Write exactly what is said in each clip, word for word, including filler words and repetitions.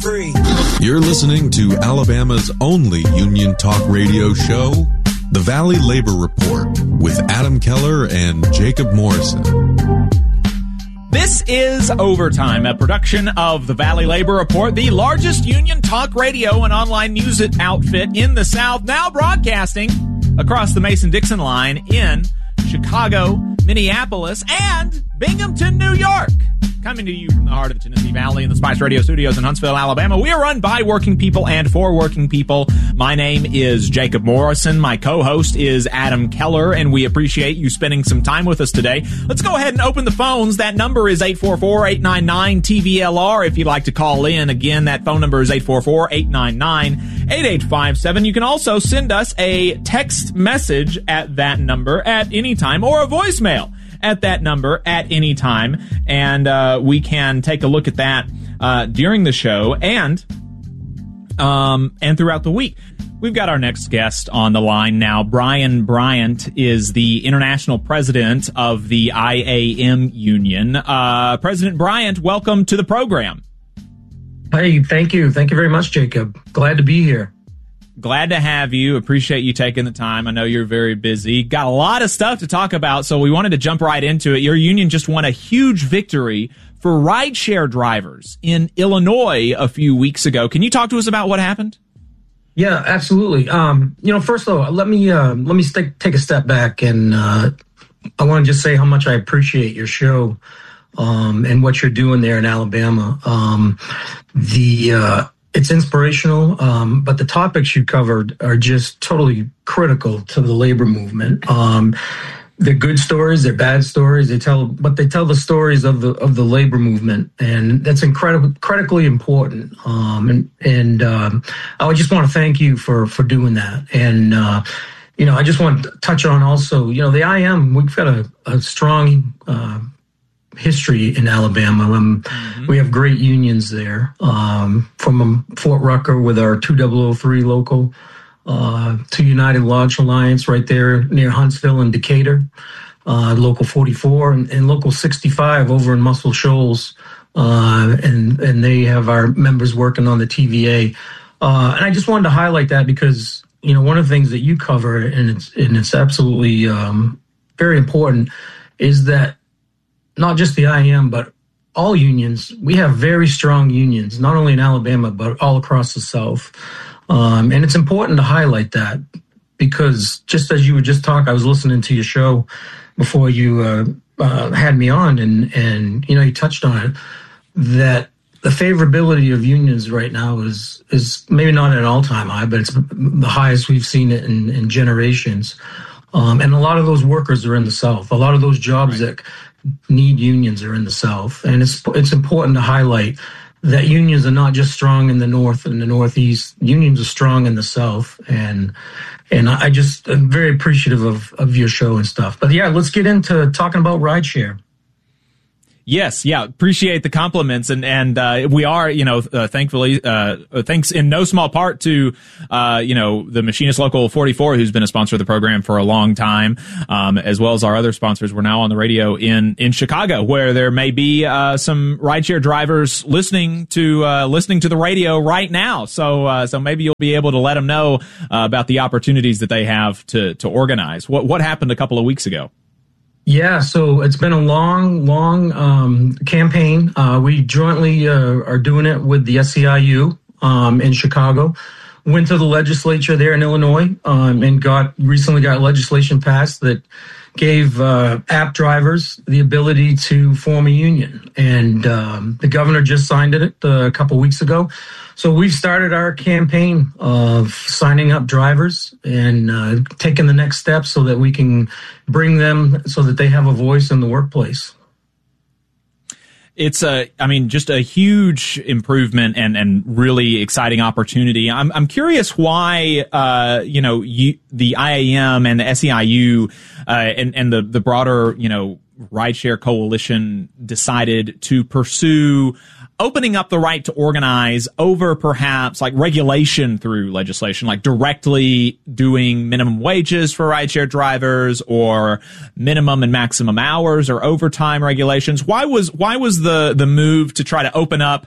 free. You're listening to Alabama's only union talk radio show, The Valley Labor Report, with Adam Keller and Jacob Morrison. This is Overtime, a production of the Valley Labor Report, the largest union talk radio and online news outfit in the South, now broadcasting across the Mason-Dixon line in Chicago, Minneapolis, and Binghamton, New York. Coming to you from the heart of the Tennessee Valley in the Spice Radio Studios in Huntsville, Alabama. We are run by working people and for working people. My name is Jacob Morrison. My co-host is Adam Keller, and we appreciate you spending some time with us today. Let's go ahead and open the phones. That number is eight four four, eight nine nine, T V L R if you'd like to call in. Again, that phone number is eight four four, eight nine nine, eight eight five seven. You can also send us a text message at that number at any time, or a voicemail at that number at any time, and uh, we can take a look at that uh, during the show and um, and throughout the week. We've got our next guest on the line now. Brian Bryant is the international president of the I A M Union. Uh, President Bryant, welcome to the program. Hey, thank you. Thank you very much, Jacob. Glad to be here. Glad to have you. Appreciate you taking the time. I know you're very busy. Got a lot of stuff to talk about, so we wanted to jump right into it. Your union just won a huge victory for rideshare drivers in Illinois a few weeks ago. Can you talk to us about what happened? Yeah, absolutely. Um, you know, first of all, let me uh, let me st- take a step back, and uh, I want to just say how much I appreciate your show um, and what you're doing there in Alabama. Um, the uh, It's inspirational, um, but the topics you covered are just totally critical to the labor movement. Um, they're good stories, they're bad stories. They tell, but they tell the stories of the of the labor movement, and that's incredibly critically important. Um, and and um, I would just want to thank you for for doing that. And uh, you know, I just want to touch on also, you know, the I M. We've got a, a strong Uh, history in Alabama. Um, mm-hmm. We have great unions there, um, from um, Fort Rucker with our two thousand three local, uh, to United Lodge Alliance right there near Huntsville and Decatur, uh, local forty-four, and, and local sixty-five over in Muscle Shoals, uh, and and they have our members working on the T V A. Uh, and I just wanted to highlight that because, you know, one of the things that you cover, and it's and it's absolutely um, very important, is that not just the I M, but all unions. We have very strong unions, not only in Alabama, but all across the South. Um, and it's important to highlight that because just as you were just talking, I was listening to your show before you uh, uh, had me on, and, and, you know, you touched on it, that the favorability of unions right now is is maybe not at an all-time high, but it's the highest we've seen it in, in generations. Um, and a lot of those workers are in the South. A lot of those jobs right. that need unions are in the South. And it's it's important to highlight that unions are not just strong in the North and the Northeast. Unions are strong in the South. And and I just am very appreciative of, of your show and stuff. But yeah, let's get into talking about rideshare. Yes, yeah, appreciate the compliments, and and uh, we are, you know, uh, thankfully, uh, thanks in no small part to, uh, you know, the Machinist Local forty-four, who's been a sponsor of the program for a long time, um, as well as our other sponsors. We're now on the radio in in Chicago, where there may be uh, some rideshare drivers listening to uh, listening to the radio right now. So uh, so maybe you'll be able to let them know uh, about the opportunities that they have to to organize. What what happened a couple of weeks ago? Yeah, so it's been a long, long um, campaign. Uh, we jointly uh, are doing it with the S C I U um, in Chicago. Went to the legislature there in Illinois um, and got recently got legislation passed that gave uh, app drivers the ability to form a union. And um, the governor just signed it uh, a couple weeks ago. So we've started our campaign of signing up drivers and uh, taking the next steps so that we can bring them so that they have a voice in the workplace. It's a, I mean, just a huge improvement and, and really exciting opportunity. I'm, I'm curious why, uh, you know, you, the I A M and the S E I U, uh, and, and the, the broader, you know, rideshare coalition decided to pursue opening up the right to organize over perhaps like regulation through legislation, like directly doing minimum wages for rideshare drivers or minimum and maximum hours or overtime regulations. Why was why was the the move to try to open up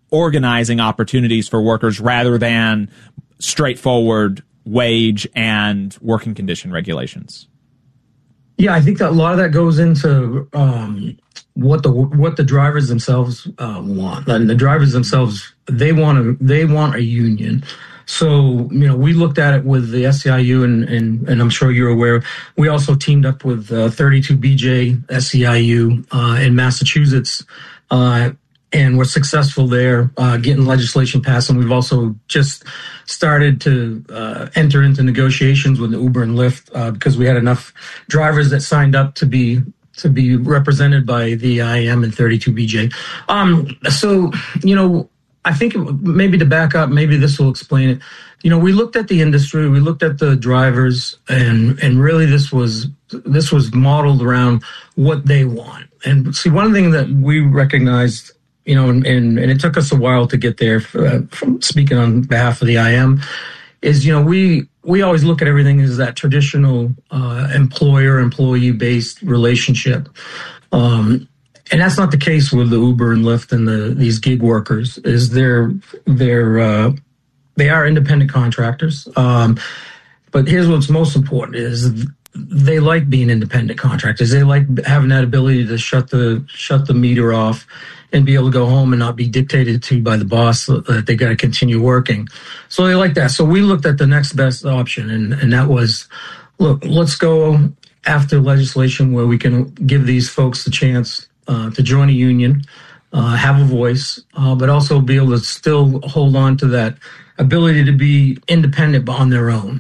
organizing opportunities for workers rather than straightforward wage and working condition regulations? Yeah, I think that a lot of that goes into um, what the what the drivers themselves uh, want, and the drivers themselves they want to they want a union. So you know, we looked at it with the S E I U, and and, and I'm sure you're aware. We also teamed up with uh, thirty-two B J S E I U uh, in Massachusetts. Uh, And we're successful there, uh, getting legislation passed. And we've also just started to uh, enter into negotiations with Uber and Lyft uh, because we had enough drivers that signed up to be to be represented by the I A M and thirty-two B J. Um, so, you know, I think maybe to back up, maybe this will explain it. You know, we looked at the industry, we looked at the drivers, and and really this was this was modeled around what they want. And see, one thing that we recognized, you know, and, and, and it took us a while to get there, uh, from speaking on behalf of the I M, is, you know, we we always look at everything as that traditional uh, employer-employee-based relationship. Um, and that's not the case with the Uber and Lyft and the these gig workers. Is they're, they're, uh, they are independent contractors. Um, but here's what's most important is they like being independent contractors. They like having that ability to shut the shut the meter off and be able to go home and not be dictated to by the boss that they got to continue working. So they like that. So we looked at the next best option, and, and that was, look, let's go after legislation where we can give these folks the chance uh, to join a union, uh, have a voice, uh, but also be able to still hold on to that ability to be independent but on their own.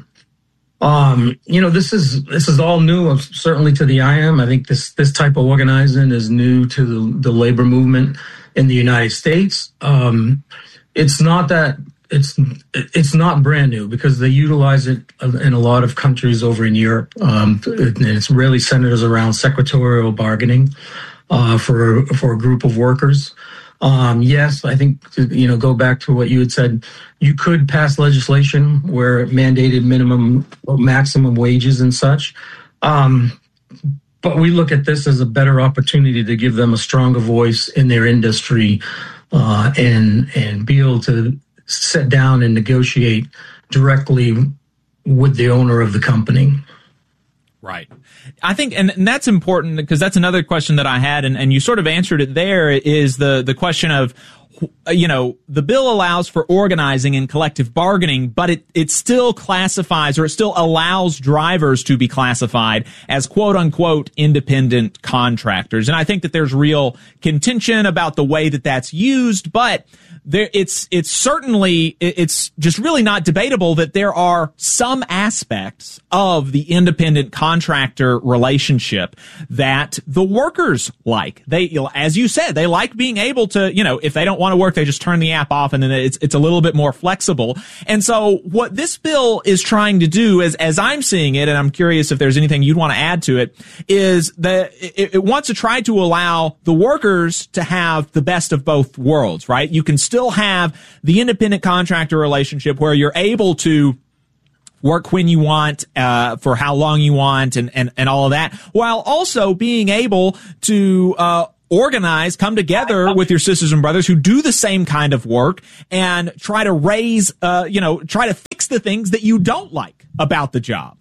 Um, you know, this is this is all new, certainly to the I M. I think this this type of organizing is new to the, the labor movement in the United States. Um, it's not that it's it's not brand new because they utilize it in a lot of countries over in Europe. Um, and it's really centered around secretarial bargaining uh, for for a group of workers. Um, yes, I think, you know, go back to what you had said, you could pass legislation where it mandated minimum, maximum wages and such. Um, but we look at this as a better opportunity to give them a stronger voice in their industry uh, and, and be able to sit down and negotiate directly with the owner of the company. Right. I think, and, and that's important because that's another question that I had, and, and you sort of answered it there, is the, the question of, you know, the bill allows for organizing and collective bargaining, but it, it still classifies, or it still allows drivers to be classified as quote unquote independent contractors. And I think that there's real contention about the way that that's used, but there, it's, it's certainly, it's just really not debatable that there are some aspects of the independent contractor relationship that the workers like. They, as you said, they like being able to, you know, if they don't want to work, they just turn the app off, and then it's, it's a little bit more flexible. And so what this bill is trying to do, as, as I'm seeing it, and I'm curious if there's anything you'd want to add to it, is that it, it wants to try to allow the workers to have the best of both worlds, right? You can still have the independent contractor relationship where you're able to work when you want, uh, for how long you want, and, and, and all of that, while also being able to, uh, organize, come together with your sisters and brothers who do the same kind of work and try to raise, uh, you know, try to fix the things that you don't like about the job.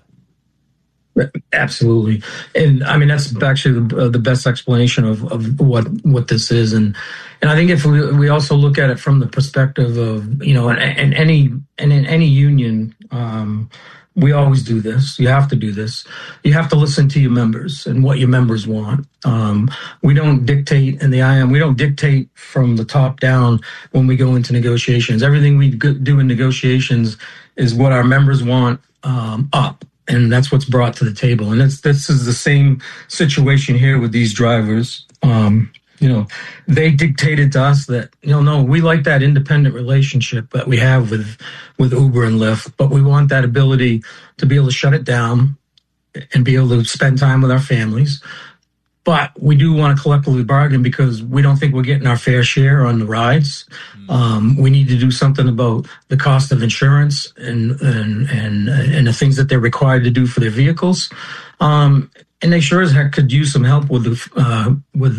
Absolutely. And I mean, that's actually the, uh, the best explanation of, of what, what this is. And, and I think if we, we also look at it from the perspective of, you know, and, and any, and in any union, um, we always do this. You have to do this. You have to listen to your members and what your members want. Um, we don't dictate in the I M. We don't dictate from the top down when we go into negotiations. Everything we do in negotiations is what our members want, um, up. And that's what's brought to the table. And it's, this is the same situation here with these drivers. Um, you know, they dictated to us that, you know, no, we like that independent relationship that we have with, with Uber and Lyft, but we want that ability to be able to shut it down and be able to spend time with our families. But we do want to collectively bargain because we don't think we're getting our fair share on the rides. Mm-hmm. Um, we need to do something about the cost of insurance and and and, and the things that they're required to do for their vehicles. Um, and they sure as heck could use some help with the uh, with the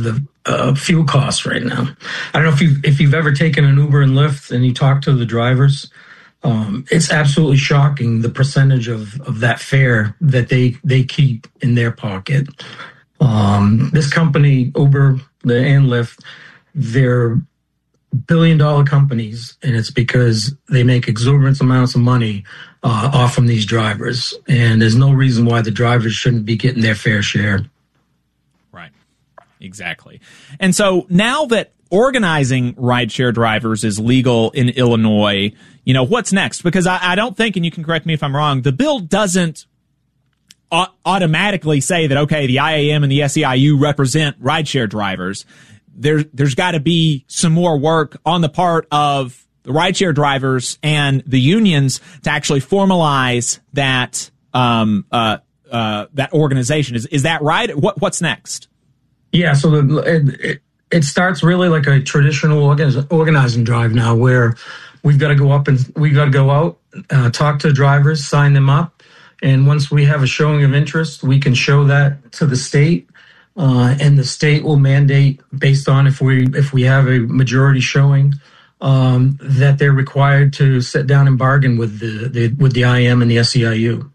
uh, fuel costs right now. I don't know if you if you've ever taken an Uber and Lyft and you talk to the drivers. Um, it's absolutely shocking the percentage of, of that fare that they they keep in their pocket. Um, this company, Uber and Lyft, they're billion dollar companies, and it's because they make exorbitant amounts of money uh, off from these drivers. And there's no reason why the drivers shouldn't be getting their fair share. Right. Exactly. And so now that organizing rideshare drivers is legal in Illinois, you know, what's next? Because I, I don't think, and you can correct me if I'm wrong, the bill doesn't a- automatically say that, okay, the I A M and the S E I U represent rideshare drivers. There, there's got to be some more work on the part of the rideshare drivers and the unions to actually formalize that um, uh, uh, that organization. Is is that right? What what's next? Yeah, so the, it, it, it starts really like a traditional organiz- organizing drive now, where we've got to go up and we've got to go out, uh, talk to drivers, sign them up, and once we have a showing of interest, we can show that to the state. Uh, and the state will mandate, based on if we if we have a majority showing, um, that they're required to sit down and bargain with the, the with the I A M and the S E I U.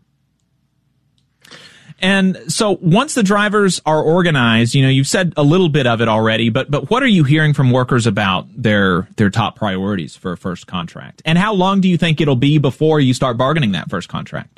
And so once the drivers are organized, you know, you've said a little bit of it already, but but what are you hearing from workers about their their top priorities for a first contract? And how long do you think it'll be before you start bargaining that first contract?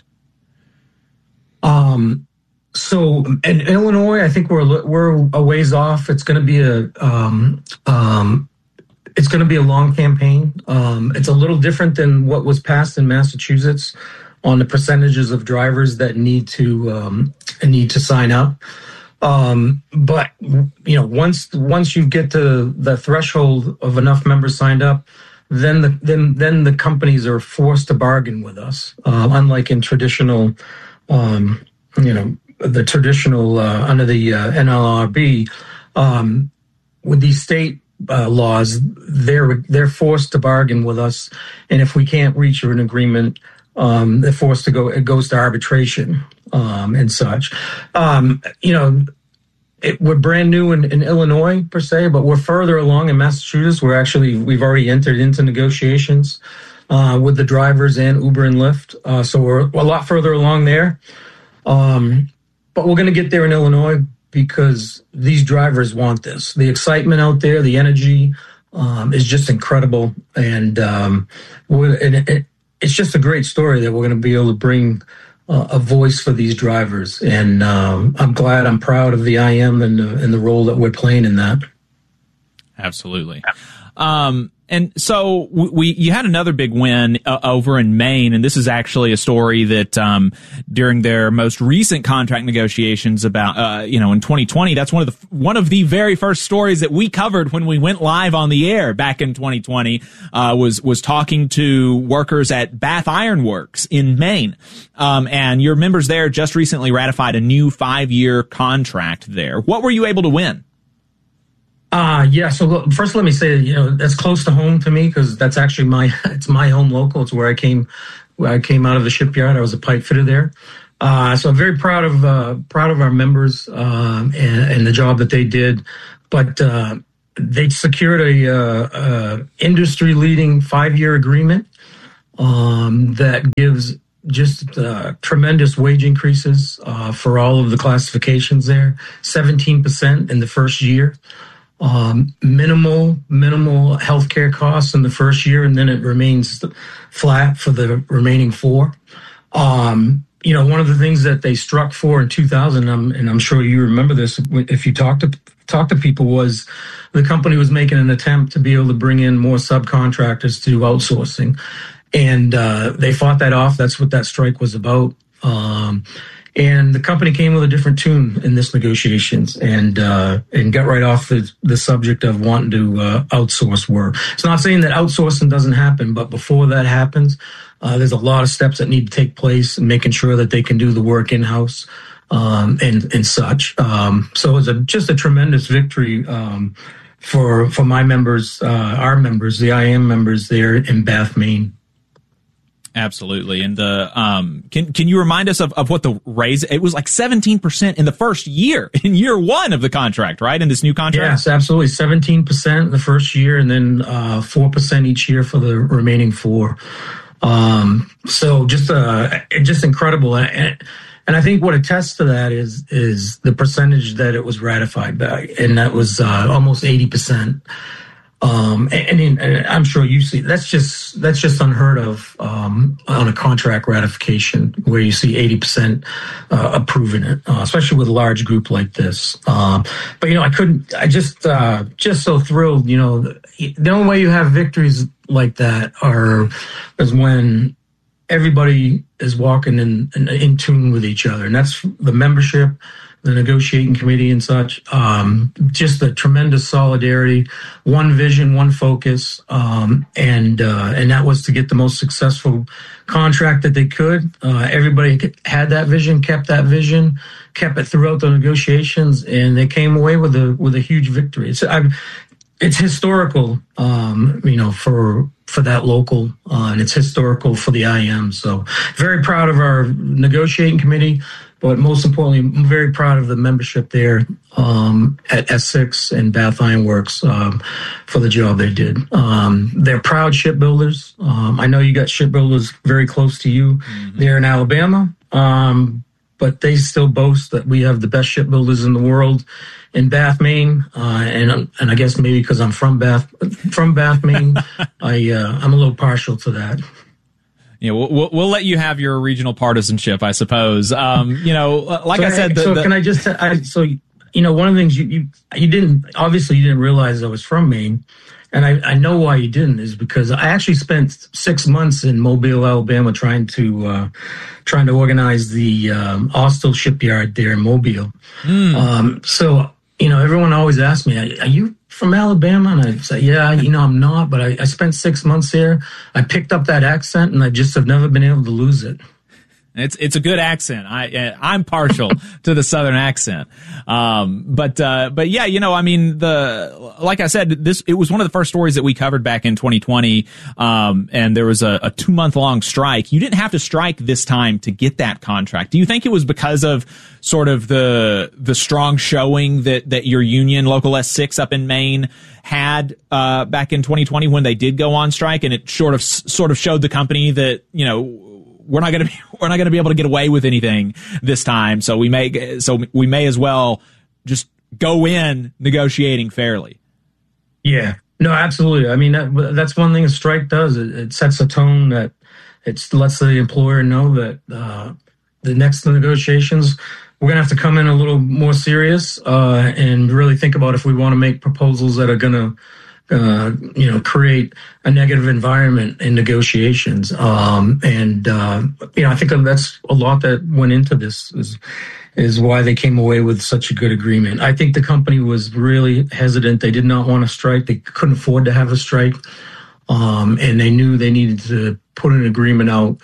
Um. So in Illinois, I think we're we're a ways off. It's going to be a um, um, it's going to be a long campaign. Um, it's a little different than what was passed in Massachusetts on the percentages of drivers that need to um, need to sign up. Um, but you know, once once you get to the threshold of enough members signed up, then the then then the companies are forced to bargain with us. Uh, unlike in traditional, um, you know. the traditional uh, under the uh, N L R B, um, with these state uh, laws, they're they're forced to bargain with us, and if we can't reach an agreement, um, they're forced to go. It goes to arbitration um, and such. Um, you know, it, we're brand new in, in Illinois per se, but we're further along in Massachusetts. We're actually we've already entered into negotiations uh, with the drivers and Uber and Lyft, uh, so we're a lot further along there. Um, But we're going to get there in Illinois because these drivers want this. The excitement out there, the energy um, is just incredible. And, um, we're, and it, it's just a great story that we're going to be able to bring uh, a voice for these drivers. And um, I'm glad, I'm proud of the I A M and the, and the role that we're playing in that. Absolutely. Um, and so we, you had another big win uh, over in Maine, and this is actually a story that um, during their most recent contract negotiations about, uh, you know, in twenty twenty, that's one of the one of the very first stories that we covered when we went live on the air back in twenty twenty. Uh, was was talking to workers at Bath Iron Works in Maine, um, and your members there just recently ratified a new five-year contract there. What were you able to win? Uh, yeah. So look, first, let me say, you know, that's close to home to me because that's actually my, it's my home local. It's where I came, where I came out of the shipyard. I was a pipe fitter there. Uh, so I'm very proud of, uh, proud of our members, um, and, and the job that they did. But, uh, they secured a, uh, uh industry leading five year agreement, um, that gives just, uh, tremendous wage increases, uh, for all of the classifications there, seventeen percent in the first year. Um, minimal, minimal healthcare costs in the first year, and then it remains flat for the remaining four. Um, you know, one of the things that they struck for in two thousand, um, and I'm sure you remember this if you talk to talk to people, was the company was making an attempt to be able to bring in more subcontractors to do outsourcing, and uh, they fought that off. That's what that strike was about. Um, And the company came with a different tune in this negotiations and uh, and got right off the, the subject of wanting to uh, outsource work. It's not saying that outsourcing doesn't happen, but before that happens, uh, there's a lot of steps that need to take place in making sure that they can do the work in-house um, and, and such. Um, so it's a, just a tremendous victory um, for for my members, uh, our members, the I A M members there in Bath, Maine. Absolutely. And the um, can can you remind us of, of what the raise? It was like seventeen percent in the first year, in year one of the contract, right? In this new contract? Yes, absolutely. seventeen percent the first year, and then uh, four percent each year for the remaining four. Um, so just uh, just incredible. And, and I think what attests to that is is the percentage that it was ratified by, and that was uh, almost eighty percent. Um, and, and, and I'm sure you see that's just that's just unheard of um, on a contract ratification where you see eighty percent uh, approving it, uh, especially with a large group like this. Um, but you know, I couldn't. I just uh, just so thrilled. You know, the only way you have victories like that are is when everybody is walking in, in in tune with each other, and that's the membership, the negotiating committee and such. Um, just the tremendous solidarity, one vision, one focus, um, and uh, and that was to get the most successful contract that they could. Uh, everybody had that vision, kept that vision, kept it throughout the negotiations, and they came away with a with a huge victory. It's I, it's historical, um, you know, for for that local, uh, and it's historical for the I M. So very proud of our negotiating committee. But most importantly, I'm very proud of the membership there um, at S six and Bath Iron Works um, for the job they did. Um, they're proud shipbuilders. Um, I know you got shipbuilders very close to you mm-hmm. there in Alabama, um, but they still boast that we have the best shipbuilders in the world in Bath, Maine, uh, and and I guess maybe because I'm from Bath, from Bath, Maine, I uh, I'm a little partial to that. Yeah, we'll, we'll let you have your regional partisanship, I suppose. Um, you know, like so, I said, the, so the, can I just? I, so you know, one of the things you, you you didn't obviously you didn't realize I was from Maine, and I, I know why you didn't is because I actually spent six months in Mobile, Alabama, trying to uh, trying to organize the um, Austal shipyard there in Mobile. Mm. Um, so you know, everyone always asks me, "Are you from Alabama?" And I say, yeah, you know, I'm not, but I, I spent six months here. I picked up that accent, and I just have never been able to lose it. It's it's a good accent. I I'm partial to the Southern accent, um, but uh, but yeah, you know, I mean, the like I said, this it was one of the first stories that we covered back in twenty twenty, um, and there was a, a two month long strike. You didn't have to strike this time to get that contract. Do you think it was because of sort of the the strong showing that that your union, Local S six up in Maine, had uh, back in twenty twenty when they did go on strike, and it sort of sort of showed the company that, you know, we're not going to be we're not going to be able to get away with anything this time, so we may so we may as well just go in negotiating fairly. Yeah, no, absolutely. I mean, that, that's one thing a strike does. It, it sets a tone that it lets the employer know that uh, the next negotiations we're going to have to come in a little more serious uh, and really think about if we want to make proposals that are going to Uh, you know, create a negative environment in negotiations. Um, and, uh, you know, I think that's a lot that went into this is, is why they came away with such a good agreement. I think the company was really hesitant. They did not want to strike. They couldn't afford to have a strike. Um, and they knew they needed to put an agreement out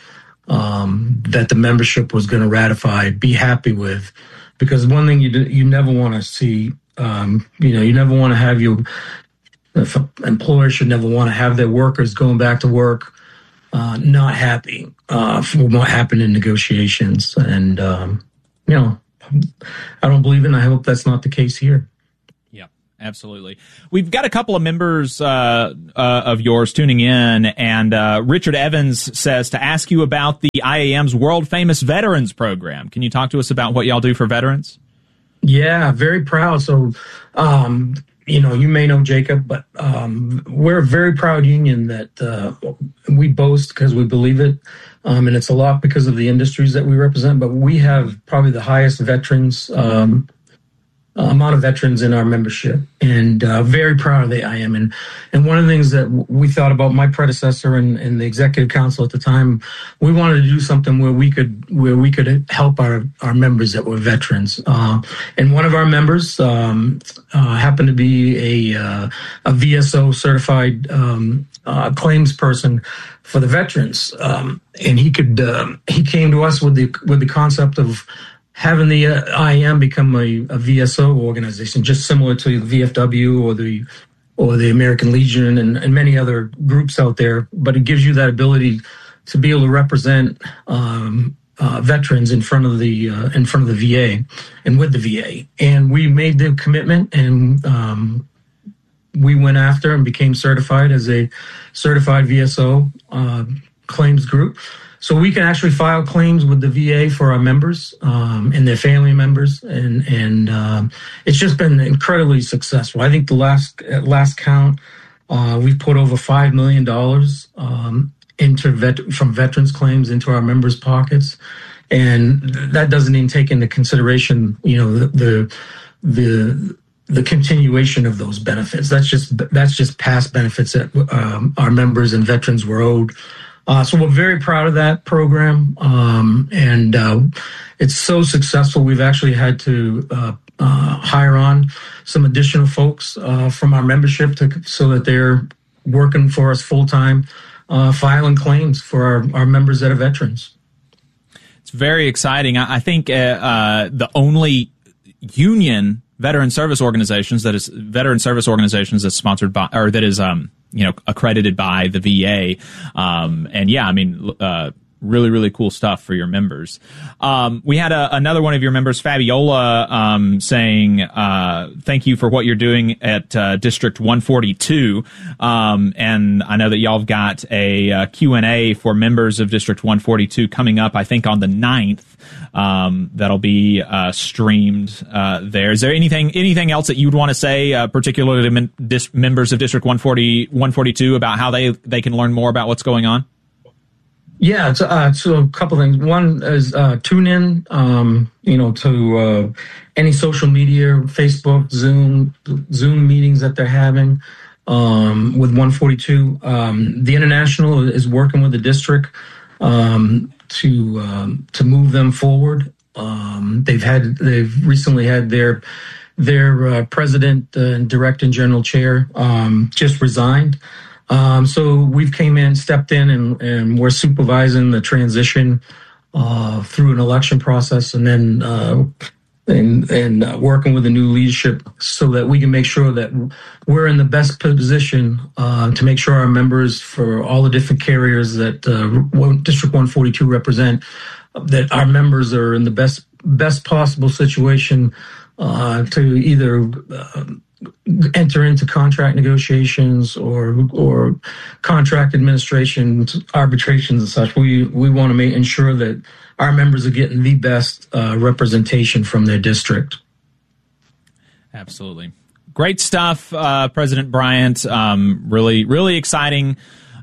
um, that the membership was going to ratify, be happy with. Because one thing you do, you never want to see, um, you know, you never want to have your If employers should never want to have their workers going back to work uh, not happy uh, for what happened in negotiations. And, um, you know, I don't believe it, and I hope that's not the case here. Yeah, absolutely. We've got a couple of members uh, uh, of yours tuning in, and uh, Richard Evans says to ask you about the I A M's world-famous Veterans Program. Can you talk to us about what y'all do for veterans? Yeah, very proud. So, um you know, you may know Jacob, but um, we're a very proud union that uh, we boast because we believe it. Um, and it's a lot because of the industries that we represent. But we have probably the highest veterans um, amount of veterans in our membership, and uh, very proud of the I M. And, and one of the things that we thought about, my predecessor and, and the executive council at the time, we wanted to do something where we could where we could help our, our members that were veterans. Uh, and one of our members um, uh, happened to be a uh, a V S O certified um, uh, claims person for the veterans, um, and he could uh, he came to us with the with the concept of having the uh, I M become a, a V S O organization, just similar to the V F W or the or the American Legion and, and many other groups out there. But it gives you that ability to be able to represent um, uh, veterans in front of the uh, in front of the V A and with the V A. And we made the commitment, and um, we went after and became certified as a certified V S O uh, claims group. So we can actually file claims with the V A for our members um, and their family members, and and um, it's just been incredibly successful. I think the last at last count, uh, we've put over five million dollars um, into vet, from veterans claims into our members' pockets, and that doesn't even take into consideration, you know, the the the, the continuation of those benefits. That's just that's just past benefits that um, our members and veterans were owed. Uh, so we're very proud of that program, um, and uh, it's so successful. We've actually had to uh, uh, hire on some additional folks uh, from our membership to, so that they're working for us full time, uh, filing claims for our, our members that are veterans. It's very exciting. I think uh, uh, the only union veteran service organizations that is veteran service organizations that's sponsored by, or that is um. you know, accredited by the V A. Um, and yeah, I mean, uh, really, really cool stuff for your members. Um, we had a, another one of your members, Fabiola, um, saying, uh, thank you for what you're doing at, uh, District one forty-two. Um, and I know that y'all have got a, uh, Q and A for members of District one forty-two coming up, I think on the ninth. Um, that'll be, uh, streamed, uh, there. Is there anything, anything else that you'd want to say, uh, particularly to men, dis- members of District one forty, one forty-two about how they, they can learn more about what's going on? Yeah, it's, uh, so a couple things. One is uh, tune in, um, you know, to uh, any social media, Facebook, Zoom, Zoom meetings that they're having um, with one forty-two. Um, the International is working with the district um, to um, to move them forward. Um, they've had they've recently had their their uh, president and director and general chair um, just resigned. Um, so we've came in, stepped in, and, and we're supervising the transition uh, through an election process, and then uh, and, and uh, working with the new leadership so that we can make sure that we're in the best position uh, to make sure our members for all the different carriers that uh, District one forty-two represent, that our members are in the best best possible situation uh, to either uh, enter into contract negotiations or or contract administration, arbitrations and such. We we want to make ensure that our members are getting the best uh, representation from their district. Absolutely. Great stuff, uh, President Bryant. Um, really, really exciting.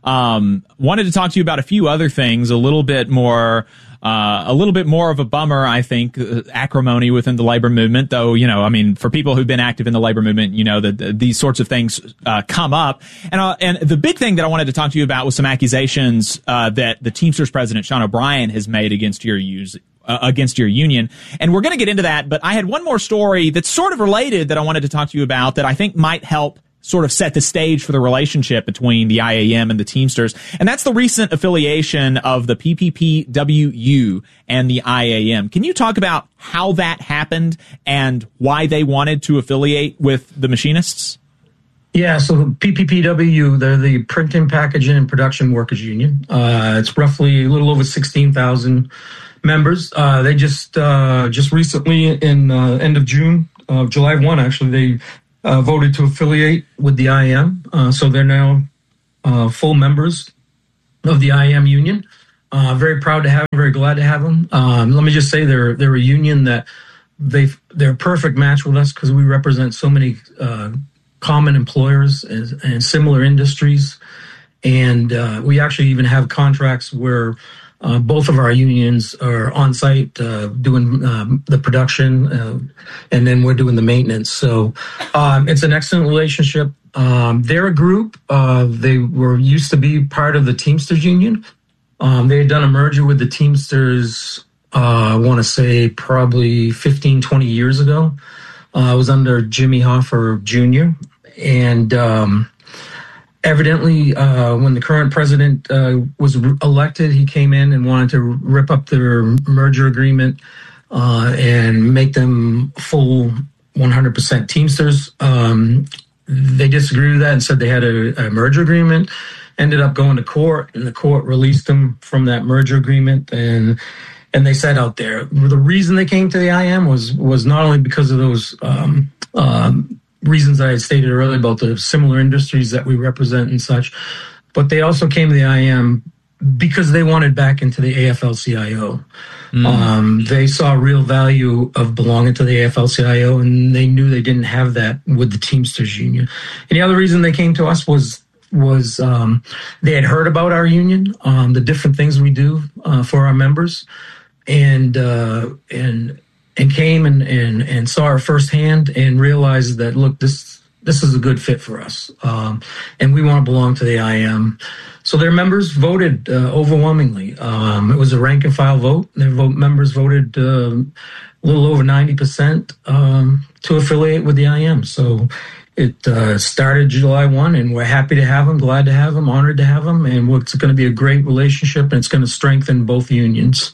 Um, wanted to talk to you about a few other things, a little bit more Uh, a little bit more of a bummer, I think, uh, acrimony within the labor movement, though, you know, I mean, for people who've been active in the labor movement, you know, that uh, these sorts of things uh, come up. And uh, and the big thing that I wanted to talk to you about was some accusations uh, that the Teamsters president, Sean O'Brien, has made against your use. Uh, against your union. And we're going to get into that, but I had one more story that's sort of related that I wanted to talk to you about that I think might help sort of set the stage for the relationship between the I A M and the Teamsters. And that's the recent affiliation of the P P P W U and the I A M. Can you talk about how that happened and why they wanted to affiliate with the machinists? Yeah, so P P P W, they're the Printing, Packaging, and Production Workers Union. Uh, it's roughly a little over sixteen thousand members. Uh, they just uh, just recently, in uh, end of June, uh, July first, actually, they uh, voted to affiliate with the I A M. Uh, so they're now uh, full members of the I A M union. Uh, very proud to have them, very glad to have them. Um, let me just say they're they're a union that they they're a perfect match with us because we represent so many uh, common employers and, and similar industries, and uh, we actually even have contracts where uh, both of our unions are on site uh, doing um, the production, uh, and then we're doing the maintenance. So um, it's an excellent relationship. Um, they're a group. Uh, they were used to be part of the Teamsters union. Um, they had done a merger with the Teamsters, uh, I want to say probably fifteen, twenty years ago. Uh, it was under Jimmy Hoffa Junior And um, evidently, uh, when the current president uh, was re- elected, he came in and wanted to rip up their merger agreement uh, and make them full one hundred percent Teamsters. Um, they disagreed with that and said they had a, a merger agreement. ended up going to court, and the court released them from that merger agreement. And and they said out there the reason they came to the I A M was was not only because of those um, um, reasons that I had stated earlier about the similar industries that we represent and such, but they also came to the I A M because they wanted back into the A F L C I O. Mm. Um, they saw real value of belonging to the A F L C I O, and they knew they didn't have that with the Teamsters Union. And the other reason they came to us was was um, they had heard about our union, um, the different things we do uh, for our members, and uh, and and came and, and and saw it firsthand and realized that, look, this this is a good fit for us, um, and we want to belong to the I A M. So their members voted uh, overwhelmingly. Um, it was a rank and file vote. Their vote members voted uh, a little over ninety percent um, to affiliate with the I A M. So it uh, started July first, and we're happy to have them, glad to have them, honored to have them, and it's going to be a great relationship, and it's going to strengthen both unions.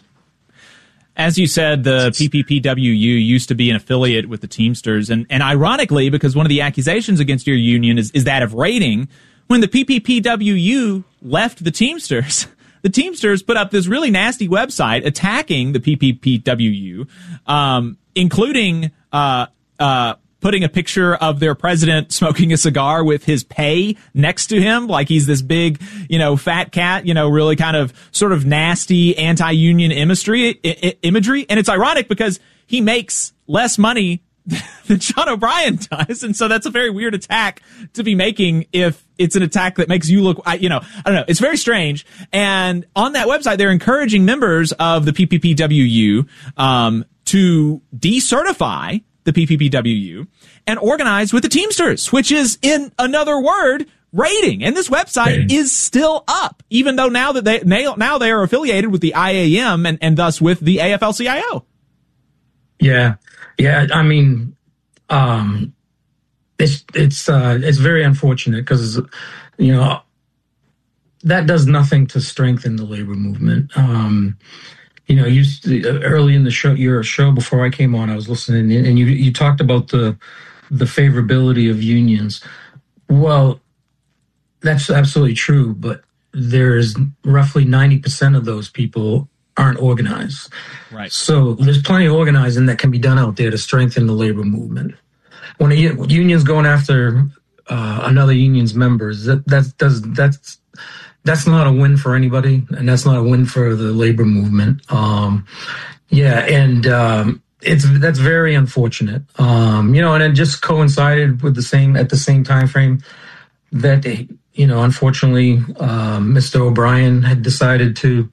As you said, the P P P W U used to be an affiliate with the Teamsters, and, and ironically, because one of the accusations against your union is, is that of raiding, when the P P P W U left the Teamsters, the Teamsters put up this really nasty website attacking the P P P W U, um, including uh, uh, putting a picture of their president smoking a cigar with his pay next to him, like he's this big, you know, fat cat, you know, really kind of sort of nasty anti-union imagery. I- imagery. And it's ironic because he makes less money than Sean O'Brien does. And so that's a very weird attack to be making if it's an attack that makes you look, you know, I don't know. It's very strange. And on that website, they're encouraging members of the P P P W U um, to decertify the P P P W U and organize with the Teamsters, which is, in another word, raiding. And this website raiding. is still up, even though now that they now they are affiliated with the I A M and, and thus with the A F L C I O. Yeah. Yeah, I mean, um, it's it's uh, it's very unfortunate because, you know, that does nothing to strengthen the labor movement. Um, you know, you early in the show, your show before I came on, I was listening, and you you talked about the the favorability of unions. Well, that's absolutely true, but there's roughly ninety percent of those people aren't organized. Right. So there's plenty of organizing that can be done out there to strengthen the labor movement. When a union's going after uh, another union's members, that that's does that's that's not a win for anybody, and that's not a win for the labor movement. Um, yeah, and um, it's that's very unfortunate. Um, you know, and it just coincided with the same at the same time frame that they, you know, unfortunately, um, Mister O'Brien had decided to.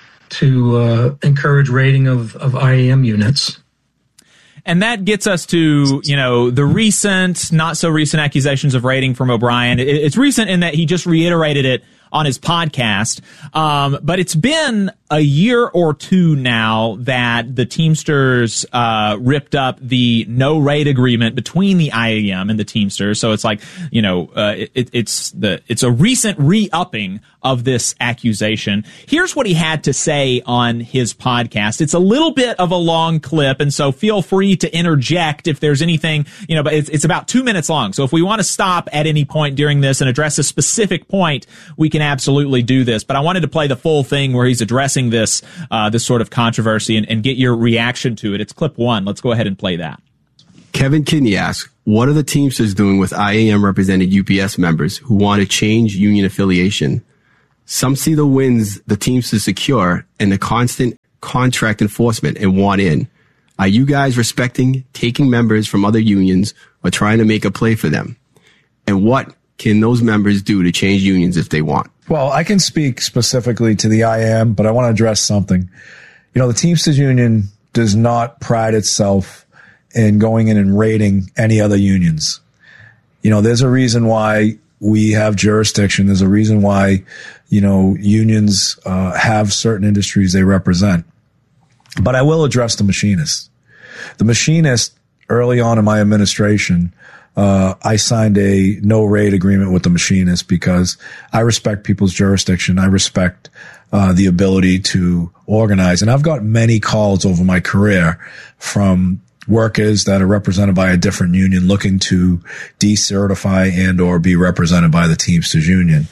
to uh, encourage raiding of, of I A M units. And that gets us to, you know, the recent, not so recent accusations of raiding from O'Brien. It, it's recent in that he just reiterated it on his podcast. Um, but it's been a year or two now that the Teamsters uh, ripped up the no raid agreement between the I A M and the Teamsters. So it's like, you know, uh, it, it's the it's a recent re-upping of this accusation. Here's what he had to say on his podcast. It's a little bit of a long clip, and so feel free to interject if there's anything, you know, but it's, it's about two minutes long. So if we want to stop at any point during this and address a specific point, we can absolutely do this. But I wanted to play the full thing where he's addressing this uh, this sort of controversy and, and get your reaction to it. It's clip one. Let's go ahead and play that. Kevin Kidney asks, what are the Teamsters doing with I A M represented U P S members who want to change union affiliation? Some see the wins the Teamsters secure and the constant contract enforcement and want in. Are you guys respecting taking members from other unions or trying to make a play for them? And what can those members do to change unions if they want? Well, I can speak specifically to the I A M, but I want to address something. You know, the Teamsters Union does not pride itself in going in and raiding any other unions. You know, there's a reason why we have jurisdiction. There's a reason why, you know, unions uh, have certain industries they represent. But I will address the machinists. The machinists, early on in my administration, uh, I signed a no raid agreement with the machinists because I respect people's jurisdiction. I respect uh, the ability to organize. And I've got many calls over my career from workers that are represented by a different union looking to decertify and or be represented by the Teamsters Union.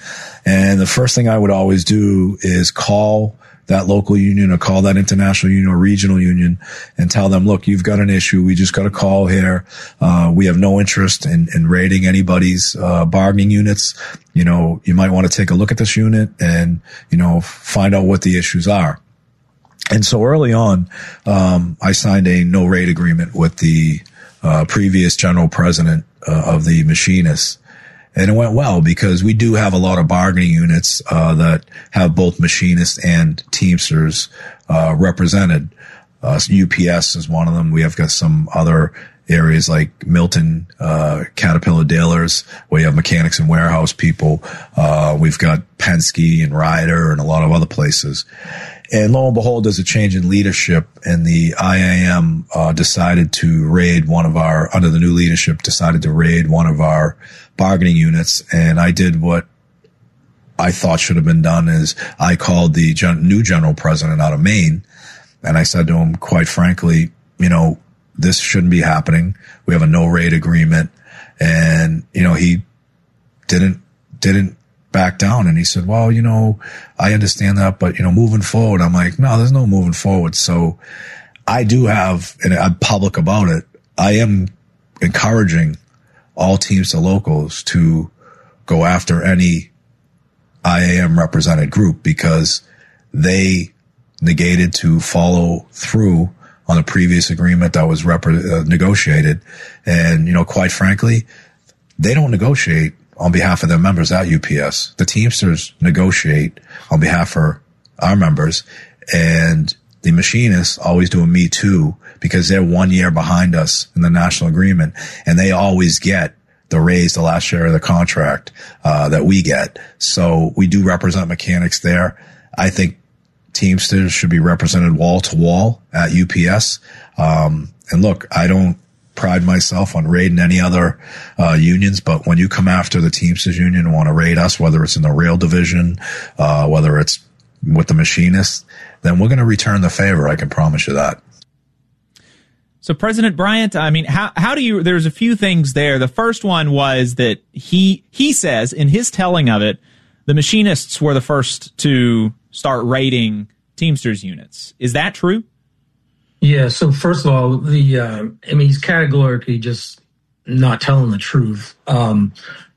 And the first thing I would always do is call that local union or call that international union or regional union and tell them, look, you've got an issue. We just got a call here. Uh, we have no interest in, in raiding anybody's, uh, bargaining units. You know, you might want to take a look at this unit and, you know, find out what the issues are. And so early on, um, I signed a no raid agreement with the, uh, previous general president uh, of the machinists. And it went well because we do have a lot of bargaining units uh, that have both machinists and Teamsters uh, represented. Uh, U P S is one of them. We have got some other areas like Milton, uh, Caterpillar dealers, where you have mechanics and warehouse people. Uh, we've got Penske and Ryder and a lot of other places. And lo and behold, there's a change in leadership, and the I A M uh, decided to raid one of our, under the new leadership, decided to raid one of our bargaining units. And I did what I thought should have been done is I called the gen- new general president out of Maine, and I said to him, quite frankly, you know, this shouldn't be happening. We have a no raid agreement. And, you know, he didn't, didn't, back down. And he said, well, you know, I understand that, but, you know, moving forward, I'm like, no, there's no moving forward. So I do have, and I'm public about it, I am encouraging all Teamster locals to go after any I A M represented group because they negated to follow through on a previous agreement that was rep- uh, negotiated. And, you know, quite frankly, they don't negotiate on behalf of their members at U P S. The Teamsters negotiate on behalf of our members, and the machinists always do a me too because they're one year behind us in the national agreement, and they always get the raise the last share of the contract uh, that we get. So we do represent mechanics there. I think Teamsters should be represented wall to wall at U P S. Um, and look, I don't pride myself on raiding any other uh, unions, but when you come after the Teamsters union and want to raid us, whether it's in the rail division, uh, whether it's with the machinists, then we're going to return the favor. I can promise you that. So President Bryant, I mean, how how do you, there's a few things there. The first one was that he he says in his telling of it, the machinists were the first to start raiding Teamsters units. Is that true? Yeah, so first of all, the uh, I mean, he's categorically just not telling the truth. Um,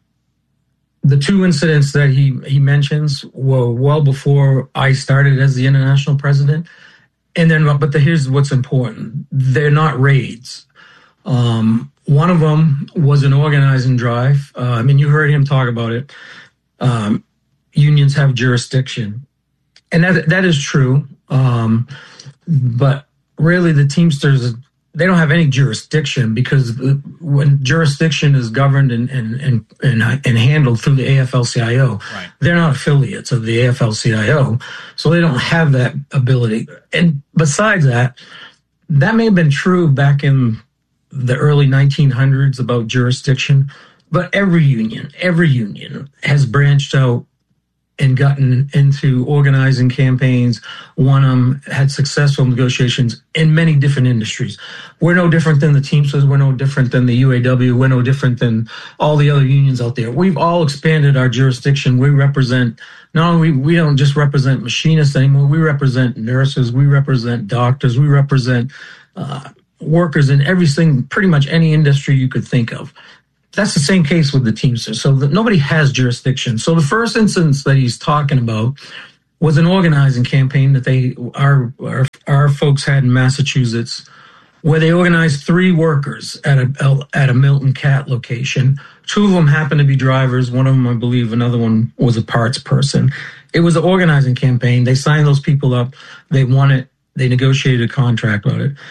the two incidents that he, he mentions were well before I started as the international president. And then, but the, here's what's important. They're not raids. Um, one of them was an organizing drive. Uh, I mean, you heard him talk about it. Um, unions have jurisdiction. And that that is true. Um, but really, the Teamsters, they don't have any jurisdiction because when jurisdiction is governed and and and and, and handled through the A F L C I O, right, they're not affiliates of the A F L C I O, so they don't have that ability. And besides that, that may have been true back in the early nineteen hundreds about jurisdiction, but every union, every union has branched out and gotten into organizing campaigns, won them, had successful negotiations in many different industries. We're no different than the Teamsters. We're no different than the U A W. We're no different than all the other unions out there. We've all expanded our jurisdiction. We represent, not only, we don't just represent machinists anymore, we represent nurses, we represent doctors, we represent uh, workers in everything, pretty much any industry you could think of. That's the same case with the Teamsters. So that nobody has jurisdiction. So the first instance that he's talking about was an organizing campaign that they our our, our folks had in Massachusetts, where they organized three workers at a at a Milton Cat location. Two of them happened to be drivers. One of them, I believe, another one was a parts person. It was an organizing campaign. They signed those people up. They won it. They negotiated a contract on it.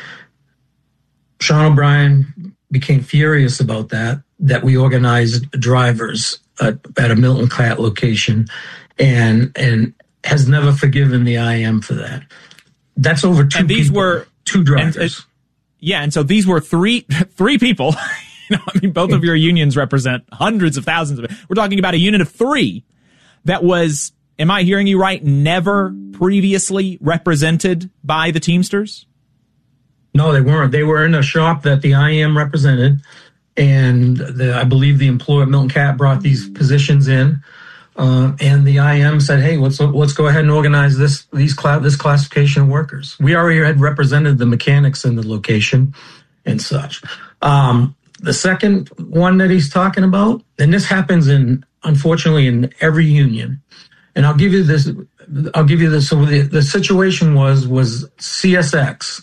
Sean O'Brien became furious about that, that we organized drivers at, at a Milton Cat location, and and has never forgiven the I A M for that. That's over two and these people, were two drivers. And, uh, yeah, and so these were three three people. you know, I mean, both of your unions represent hundreds of thousands of it. We're talking about a unit of three that was, am I hearing you right, never previously represented by the Teamsters? No, they weren't. They were in a shop that the I A M represented, and the, I believe the employer at Milton Cat brought these positions in. Uh, and the I M said, "Hey, let's let's go ahead and organize this these cl- this classification of workers." We already had represented the mechanics in the location and such. Um, the second one that he's talking about, and this happens in unfortunately in every union, and I'll give you this. I'll give you this. So the, the situation was was C S X.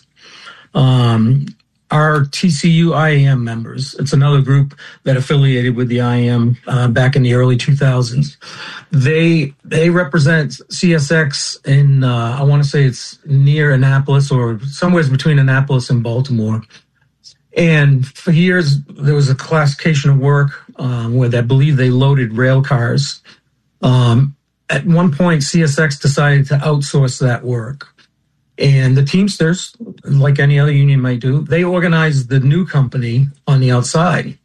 Um, Our T C U I A M members, it's another group that affiliated with the I A M uh, back in the early two thousands. They they represent C S X in, uh, I want to say it's near Annapolis or somewhere between Annapolis and Baltimore. And for years, there was a classification of work um, where I believe they loaded rail cars. Um, at one point, C S X decided to outsource that work. And the Teamsters, like any other union might do, they organized the new company on the outside.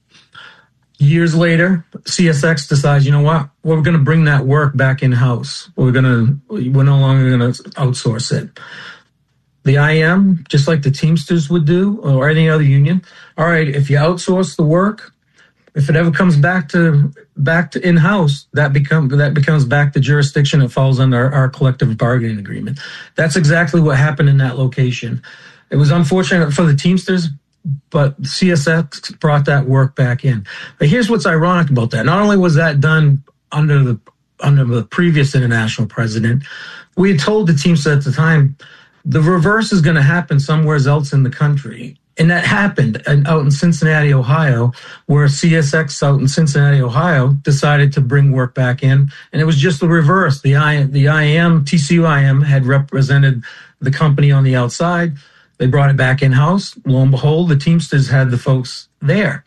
Years later, C S X decides, you know what, we're going to bring that work back in-house. We're going to, we're no longer going to outsource it. The I M, just like the Teamsters would do, or any other union, all right, if you outsource the work, if it ever comes back to back to in-house, that become that becomes back to jurisdiction. It falls under our, our collective bargaining agreement. That's exactly what happened in that location. It was unfortunate for the Teamsters, but C S X brought that work back in. But here's what's ironic about that. Not only was that done under the under the previous international president, we had told the Teamsters at the time, the reverse is going to happen somewhere else in the country. And that happened out in Cincinnati, Ohio, where C S X out in Cincinnati, Ohio, decided to bring work back in. And it was just the reverse. The I, the I A M, T C U I A M, had represented the company on the outside. They brought it back in-house. Lo and behold, the Teamsters had the folks there.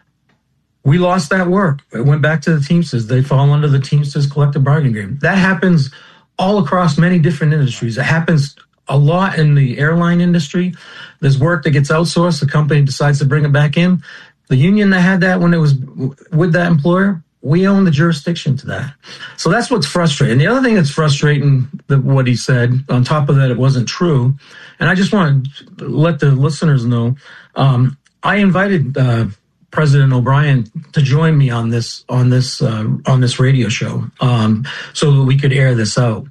We lost that work. It went back to the Teamsters. They fall under the Teamsters collective bargaining agreement. That happens all across many different industries. It happens a lot in the airline industry. There's work that gets outsourced. The company decides to bring it back in. The union that had that when it was with that employer, we own the jurisdiction to that. So that's what's frustrating. The other thing that's frustrating, that what he said, on top of that, it wasn't true. And I just want to let the listeners know, um, I invited uh, President O'Brien to join me on this on this uh, on this radio show, um, so that we could air this out,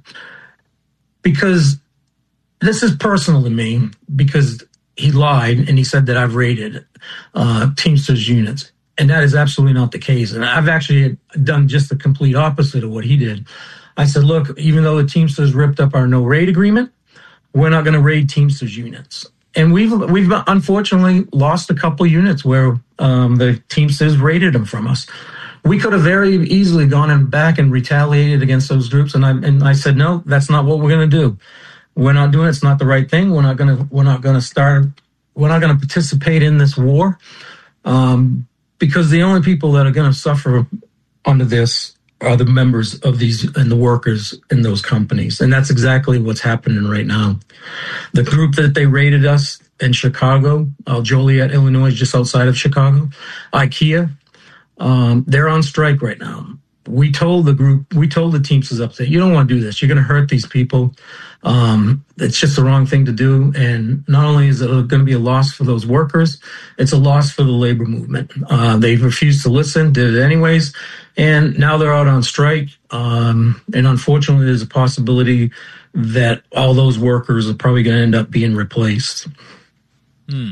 because this is personal to me, because he lied and he said that I've raided uh, Teamsters units. And that is absolutely not the case. And I've actually done just the complete opposite of what he did. I said, look, even though the Teamsters ripped up our no raid agreement, we're not going to raid Teamsters units. And we've we've unfortunately lost a couple units where um, the Teamsters raided them from us. We could have very easily gone back and retaliated against those groups. And I and I said, no, that's not what we're going to do. We're not doing it. It's not the right thing. We're not going to. We're not going to start. We're not going to participate in this war, um, because the only people that are going to suffer under this are the members of these and the workers in those companies, and that's exactly what's happening right now. The group that they raided us in Chicago, uh, Joliet, Illinois, just outside of Chicago, IKEA, um, they're on strike right now. We told the group, we told the Teamsters up there, you don't want to do this. You're going to hurt these people. Um, it's just the wrong thing to do. And not only is it going to be a loss for those workers, it's a loss for the labor movement. Uh, they refused to listen, did it anyways. And now they're out on strike. Um, and unfortunately, there's a possibility that all those workers are probably going to end up being replaced. Hmm.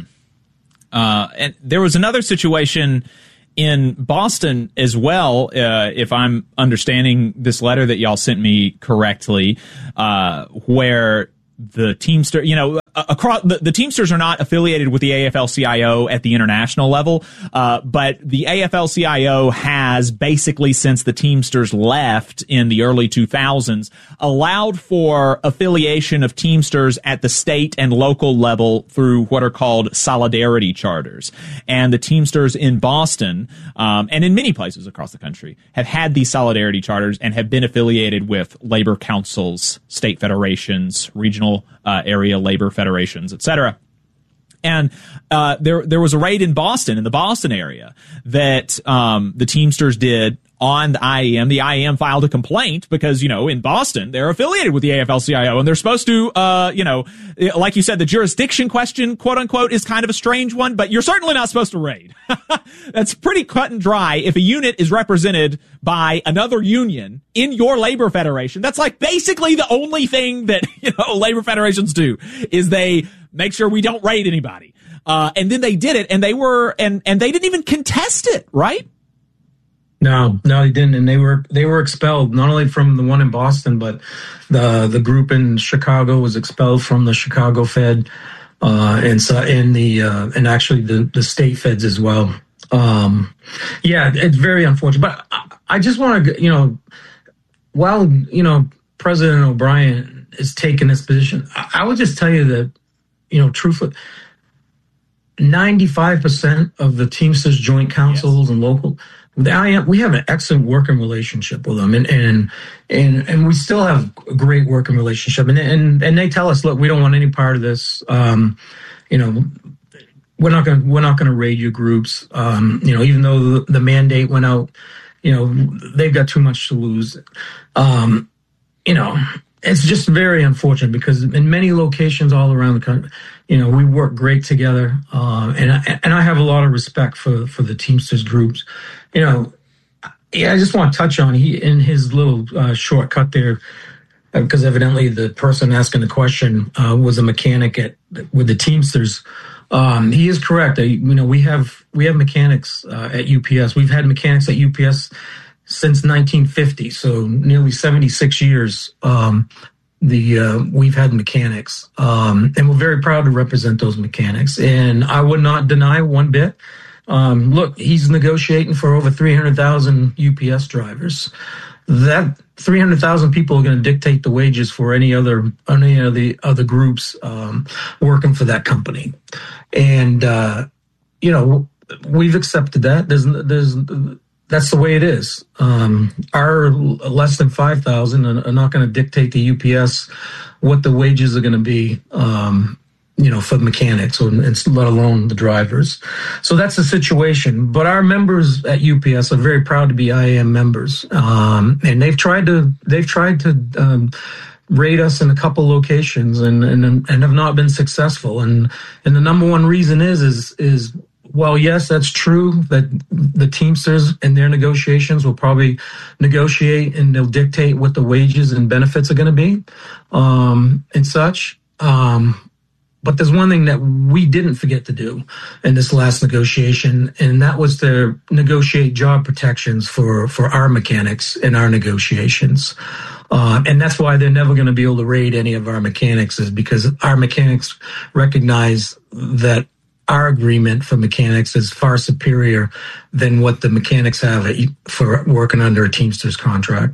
Uh, and there was another situation in Boston as well, uh, if I'm understanding this letter that y'all sent me correctly, uh, where the Teamster, you know, across the, the Teamsters are not affiliated with the A F L C I O at the international level, uh, but the A F L C I O has basically, since the Teamsters left in the early two thousands, allowed for affiliation of Teamsters at the state and local level through what are called solidarity charters. And the Teamsters in Boston, um, and in many places across the country, have had these solidarity charters and have been affiliated with labor councils, state federations, regional uh, area labor federations, et cetera. And uh, there there was a raid in Boston, in the Boston area, that um, the Teamsters did on the I A M. The I A M filed a complaint because, you know, in Boston, they're affiliated with the A F L C I O, and they're supposed to, uh, you know, like you said, the jurisdiction question, quote unquote, is kind of a strange one, but you're certainly not supposed to raid. That's pretty cut and dry. If a unit is represented by another union in your labor federation, that's like basically the only thing that, you know, labor federations do is they make sure we don't raid anybody. Uh, and then they did it, and they were, and, and they didn't even contest it, right? No, no, they didn't, and they were they were expelled not only from the one in Boston, but the the group in Chicago was expelled from the Chicago Fed, uh, and so and the uh, and actually the the state feds as well. Um, yeah, it's very unfortunate, but I, I just want to, you know, while you know President O'Brien is taking this position, I, I would just tell you that, you know, truthfully, ninety-five percent of the Teamsters joint councils yes. and local. The I A M, we have an excellent working relationship with them, and and and, and we still have a great working relationship. And and and they tell us, look, we don't want any part of this. Um, you know, we're not going we're not going to raid your groups. Um, you know, even though the, the mandate went out, you know, they've got too much to lose. Um, you know, it's just very unfortunate because in many locations all around the country, you know, we work great together, uh, and I, and I have a lot of respect for for the Teamsters groups. You know, yeah, I just want to touch on he in his little uh, shortcut there, because evidently the person asking the question uh, was a mechanic at with the Teamsters. Um, he is correct. I, you know, we have we have mechanics uh, at U P S. We've had mechanics at U P S since nineteen fifty, so nearly seventy-six years. Um, the uh, we've had mechanics, um, and we're very proud to represent those mechanics. And I would not deny one bit. Um, look, he's negotiating for over three hundred thousand U P S drivers. That three hundred thousand people are going to dictate the wages for any other any of the other groups um, working for that company. And, uh, you know, we've accepted that. There's, there's, that's the way it is. Um, our less than five thousand are not going to dictate to U P S what the wages are going to be. Um, you know, for the mechanics, and let alone the drivers. So that's the situation. But our members at U P S are very proud to be I A M members, um, and they've tried to they've tried to um, raid us in a couple locations, and, and and have not been successful. And and the number one reason is is is well, yes, that's true that the Teamsters in their negotiations will probably negotiate and they'll dictate what the wages and benefits are going to be, um, and such. Um, But there's one thing that we didn't forget to do in this last negotiation, and that was to negotiate job protections for, for our mechanics in our negotiations. Uh, and that's why they're never going to be able to raid any of our mechanics, is because our mechanics recognize that our agreement for mechanics is far superior than what the mechanics have for working under a Teamsters contract.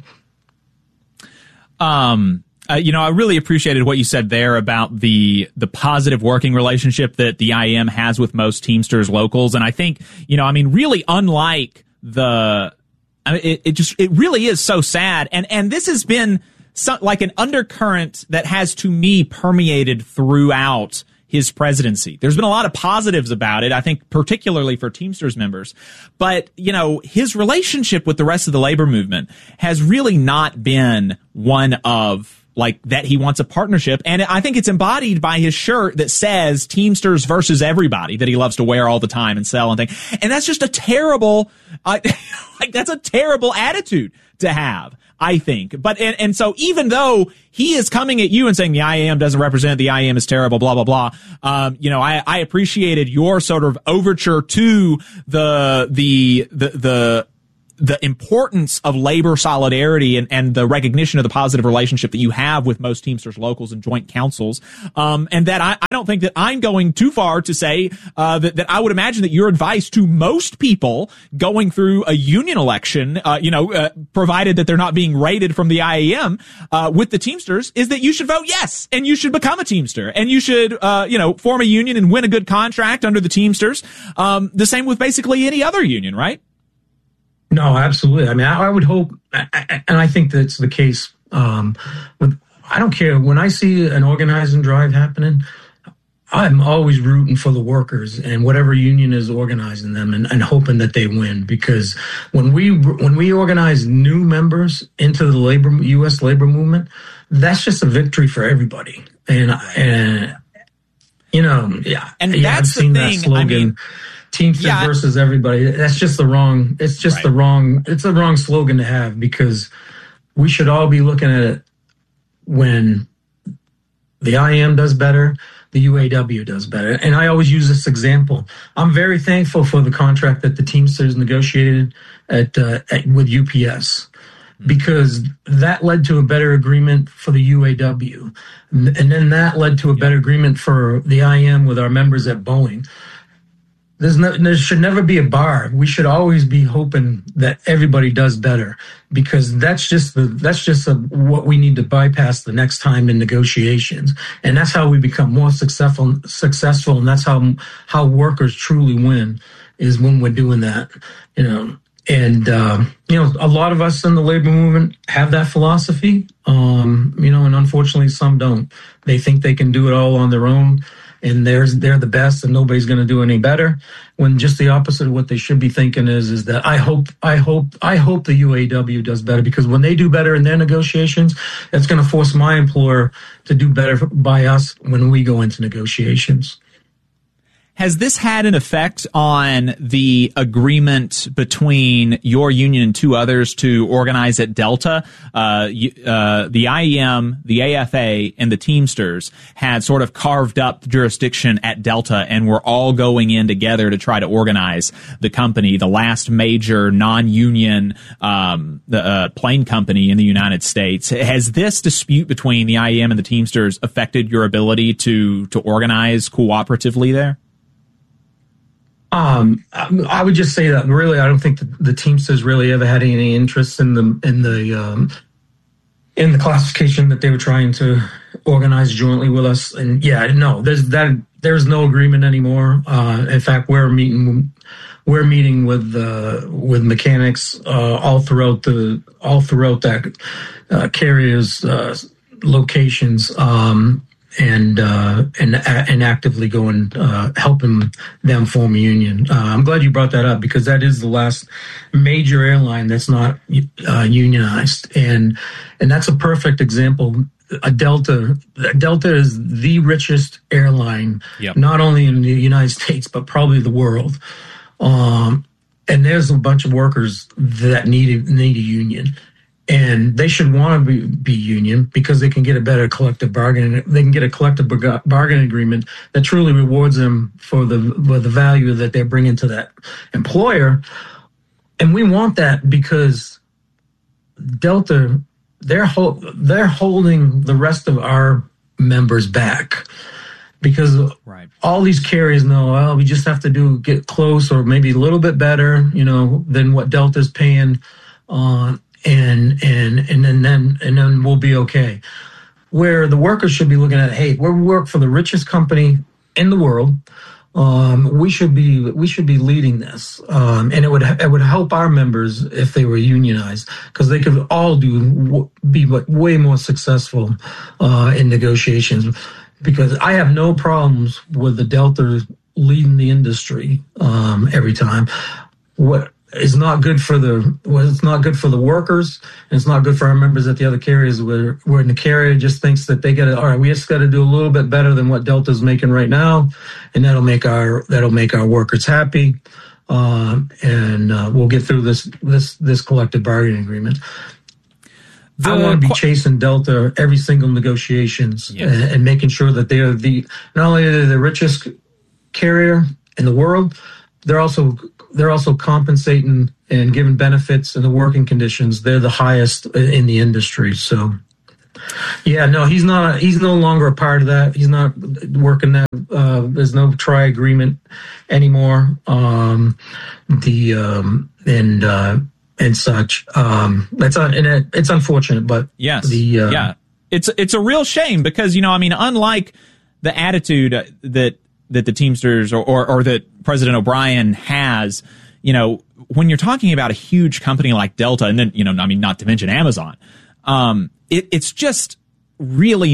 Um. Uh, you know, I really appreciated what you said there about the the positive working relationship that the I A M has with most Teamsters locals. And I think, you know, I mean, really unlike the, I mean, it, it just, it really is so sad. And, and this has been so, like an undercurrent that has, to me, permeated throughout his presidency. There's been a lot of positives about it, I think, particularly for Teamsters members. But, you know, his relationship with the rest of the labor movement has really not been one of, like, that he wants a partnership. And I think it's embodied by his shirt that says Teamsters versus everybody, that he loves to wear all the time and sell and things. And that's just a terrible, uh, like, that's a terrible attitude to have, I think. But, and, and so even though he is coming at you and saying the I A M doesn't represent, the I A M is terrible, blah, blah, blah, um, you know, I, I appreciated your sort of overture to the, the, the, the, the importance of labor solidarity and, and the recognition of the positive relationship that you have with most Teamsters locals and joint councils. Um, and that I, I don't think that I'm going too far to say, uh, that, that I would imagine that your advice to most people going through a union election, uh, you know, uh, provided that they're not being raided from the I A M, uh, with the Teamsters, is that you should vote yes, and you should become a Teamster, and you should, uh, you know, form a union and win a good contract under the Teamsters. Um, the same with basically any other union, right? No, absolutely. I mean, I, I would hope, and I think that's the case. Um, with, I don't care when I see an organizing drive happening. I'm always rooting for the workers and whatever union is organizing them and, and hoping that they win, because when we when we organize new members into the labor U S labor movement, that's just a victory for everybody. And and you know, yeah, and yeah, that's I've seen the that thing. slogan. I mean, Teamsters yeah. versus everybody. That's just the wrong. It's just right. the wrong. It's the wrong slogan to have, because we should all be looking at it when the I A M does better, the U A W does better. And I always use this example. I'm very thankful for the contract that the Teamsters negotiated at, uh, at with U P S, because that led to a better agreement for the U A W. And then that led to a better agreement for the I A M with our members at Boeing. There's no, there should never be a bar. We should always be hoping that everybody does better, because that's just the that's just a, what we need to bypass the next time in negotiations, and that's how we become more successful. Successful, and that's how how workers truly win, is when we're doing that. You know, and uh, you know, a lot of us in the labor movement have that philosophy. Um, you know, and unfortunately, some don't. They think they can do it all on their own, and there's they're the best, and nobody's going to do any better. When just the opposite of what they should be thinking is is that I hope I hope I hope the U A W does better, because when they do better in their negotiations, that's going to force my employer to do better by us when we go into negotiations. Has this had an effect on the agreement between your union and two others to organize at Delta? Uh, uh, the I E M, the A F A, and the Teamsters had sort of carved up jurisdiction at Delta, and were all going in together to try to organize the company, the last major non-union um, the, uh, plane company in the United States. Has this dispute between the I E M and the Teamsters affected your ability to to organize cooperatively there? Um, I would just say that really, I don't think the, the Teamsters really ever had any interest in the in the um, in the classification that they were trying to organize jointly with us. And yeah, no, there's that there's no agreement anymore. Uh, in fact, we're meeting we're meeting with uh, with mechanics uh, all throughout the all throughout that uh, carrier's uh, locations. Um, and uh, and and actively going uh, helping them form a union. Uh, I'm glad you brought that up, because that is the last major airline that's not uh, unionized, and and that's a perfect example. A Delta, Delta is the richest airline, yep. not only in the United States but probably the world. Um, and there's a bunch of workers that need need a union. And they should want to be, be union, because they can get a better collective bargaining. They can get a collective bargaining agreement that truly rewards them for the for the value that they're bringing to that employer. And we want that, because Delta, they're ho- they're holding the rest of our members back, because right. all these carriers know, well, we just have to do get close or maybe a little bit better, you know, than what Delta's paying on. And and and then, then and then we'll be okay. Where the workers should be looking at, hey, we work for the richest company in the world. Um, we should be we should be leading this, um, and it would it would help our members if they were unionized, because they could all do be way more successful uh, in negotiations. Because I have no problems with the Delta leading the industry um, every time. What is not good for the well, it's not good for the workers, and it's not good for our members at the other carriers. Where where the carrier just thinks that they got to, all right, we just got to do a little bit better than what Delta's making right now, and that'll make our that'll make our workers happy, uh, and uh, we'll get through this this this collective bargaining agreement. The, I want to be chasing Delta every single negotiations, yes. and, and making sure that they are the not only are they the richest carrier in the world, they're also they're also compensating and giving benefits and the working conditions. They're the highest in the industry. So, yeah, no, he's not. He's no longer a part of that. He's not working that. Uh, there's no tri agreement anymore. Um, the um, and uh, and such. Um, that's un- and it, it's unfortunate, but yes, the uh, yeah, it's it's a real shame, because you know, I mean, unlike the attitude that. that the Teamsters or, or, or that President O'Brien has, you know, when you're talking about a huge company like Delta, and then, you know, I mean, not to mention Amazon, um, it, it's just really